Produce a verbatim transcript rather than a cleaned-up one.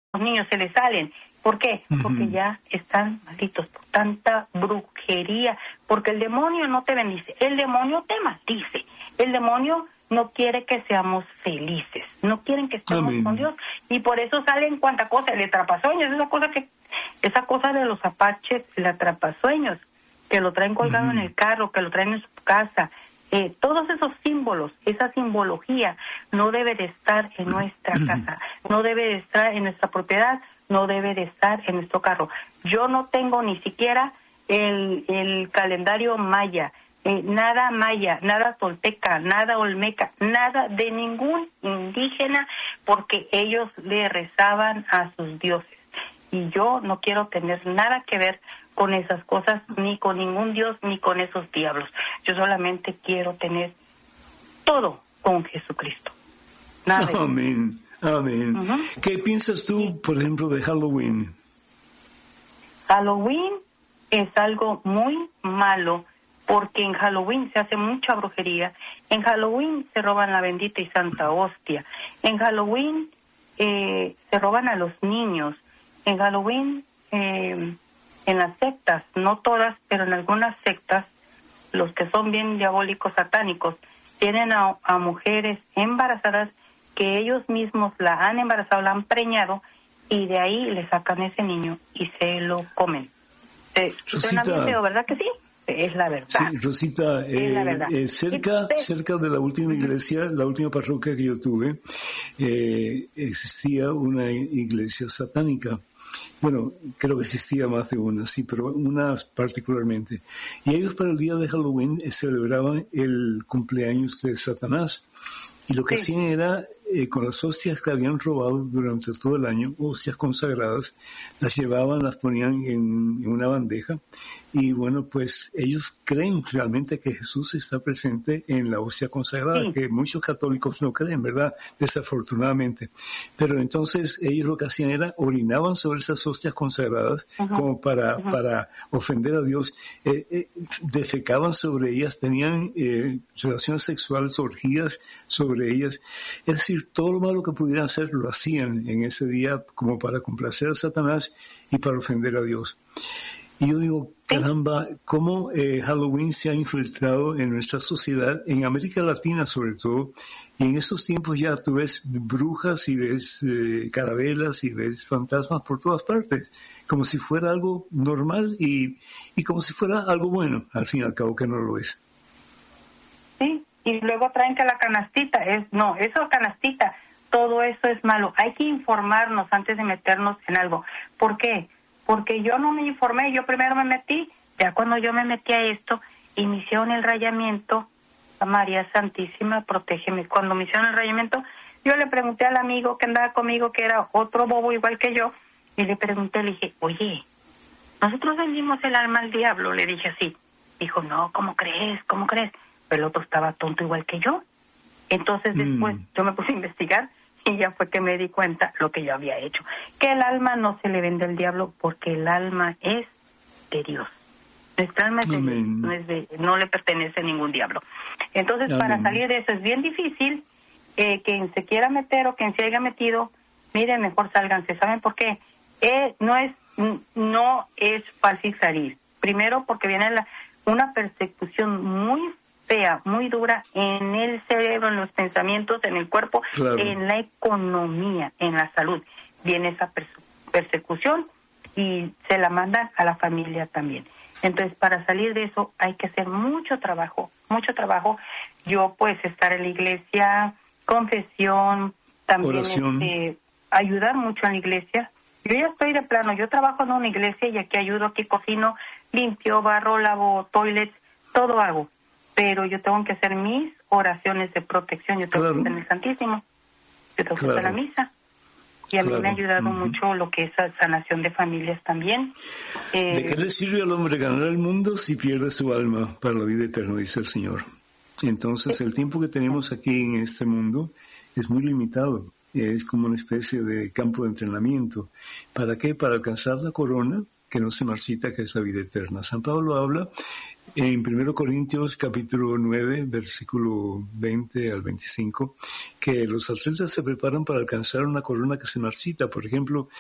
los niños se les salen. ¿Por qué? Uh-huh. Porque ya están malditos por tanta brujería, porque el demonio no te bendice, el demonio te maldice, el demonio no quiere que seamos felices, no quieren que estemos Amén. Con Dios, y por eso salen cuanta cosa, el atrapasueños, esa cosa que, esa cosa de los apaches, el atrapasueños, que lo traen colgado uh-huh. en el carro, que lo traen en su casa, eh, todos esos símbolos, esa simbología no debe de estar en nuestra uh-huh. casa, no debe de estar en nuestra propiedad, no debe de estar en nuestro carro. Yo no tengo ni siquiera el, el calendario maya, eh, nada maya, nada tolteca, nada olmeca, nada de ningún indígena, porque ellos le rezaban a sus dioses. Y yo no quiero tener nada que ver con esas cosas, ni con ningún dios, ni con esos diablos. Yo solamente quiero tener todo con Jesucristo. Nada de Amén. Amén. Uh-huh. ¿Qué piensas tú, sí. por ejemplo, de Halloween? Halloween es algo muy malo, porque en Halloween se hace mucha brujería. En Halloween se roban la bendita y santa hostia. En Halloween eh, se roban a los niños. En Halloween, eh, en las sectas, no todas, pero en algunas sectas, los que son bien diabólicos, satánicos, tienen a, a mujeres embarazadas que ellos mismos la han embarazado, la han preñado, y de ahí le sacan ese niño y se lo comen. Eh, suena bien feo, ¿verdad que sí? Es la verdad. Sí, Rosita, eh, es la verdad. Eh, cerca, usted... cerca de la última iglesia, la última parroquia que yo tuve, eh, existía una iglesia satánica. Bueno, creo que existía más de una, sí, pero unas particularmente. Y ellos para el día de Halloween celebraban el cumpleaños de Satanás. Y lo que sí. hacían era, eh, con las hostias que habían robado durante todo el año, hostias consagradas, las llevaban, las ponían en, en una bandeja, y bueno, pues ellos creen realmente que Jesús está presente en la hostia consagrada, sí. que muchos católicos no creen, ¿verdad? Desafortunadamente. Pero entonces ellos lo que hacían era, orinaban sobre esas hostias consagradas, uh-huh. como para, uh-huh. para ofender a Dios, eh, eh, defecaban sobre ellas, tenían eh, relaciones sexuales, orgías sobre ellas, es decir, todo lo malo que pudieran hacer lo hacían en ese día como para complacer a Satanás y para ofender a Dios. Y yo digo, caramba, cómo eh, Halloween se ha infiltrado en nuestra sociedad, en América Latina sobre todo, y en estos tiempos ya tú ves brujas y ves eh, carabelas y ves fantasmas por todas partes, como si fuera algo normal y, y como si fuera algo bueno, al fin y al cabo que no lo es. Sí. Y luego traen que la canastita es, no, eso canastita, todo eso es malo. Hay que informarnos antes de meternos en algo. ¿Por qué? Porque yo no me informé, yo primero me metí, ya cuando yo me metí a esto y me hicieron el rayamiento, María Santísima, protégeme. Cuando me hicieron el rayamiento, yo le pregunté al amigo que andaba conmigo, que era otro bobo igual que yo, y le pregunté, le dije, oye, nosotros vendimos el alma al diablo, le dije así. Dijo, no, ¿cómo crees? ¿Cómo crees? Pero el otro estaba tonto igual que yo. Entonces después mm. yo me puse a investigar y ya fue que me di cuenta lo que yo había hecho. Que el alma no se le vende al diablo porque el alma es de Dios. Nuestra alma es de Dios, no, es de, no le pertenece a ningún diablo. Entonces Amén. Para salir de eso es bien difícil. Eh, quien se quiera meter o quien se haya metido, miren, mejor sálganse. ¿Saben por qué? Eh, no es no es fácil salir. Primero porque viene la, una persecución muy fea, muy dura en el cerebro, en los pensamientos, en el cuerpo, claro. en la economía, en la salud. Viene esa perse- persecución y se la mandan a la familia también. Entonces, para salir de eso hay que hacer mucho trabajo, mucho trabajo. Yo, pues, estar en la iglesia, confesión, también este, ayudar mucho en la iglesia. Yo ya estoy de plano, yo trabajo en una iglesia y aquí ayudo, aquí cocino, limpio, barro, lavo, toilets, todo hago. Pero yo tengo que hacer mis oraciones de protección, yo tengo claro. que estar en el Santísimo, yo tengo claro. que estar en la misa. Y a claro. mí me ha ayudado uh-huh. mucho lo que es la sanación de familias también. Eh, ¿De qué le sirve al hombre ganar el mundo si pierde su alma para la vida eterna, dice el Señor? Entonces sí. el tiempo que tenemos aquí en este mundo es muy limitado. Es como una especie de campo de entrenamiento. ¿Para qué? Para alcanzar la corona que no se marchita, que es la vida eterna. San Pablo habla en primero Corintios capítulo nueve, versículo veinte al veinticinco, que los atletas se preparan para alcanzar una corona que se marchita. Por ejemplo,